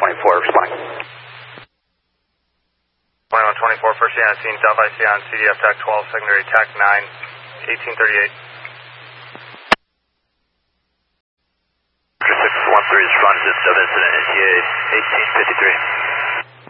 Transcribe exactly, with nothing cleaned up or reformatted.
twenty-four, responding. twenty-one twenty-four, first unit on scene, Delta I C on C D F TAC twelve, secondary TAC nine, eighteen thirty-eight. six one three responded to the incident, N T A eighteen fifty-three.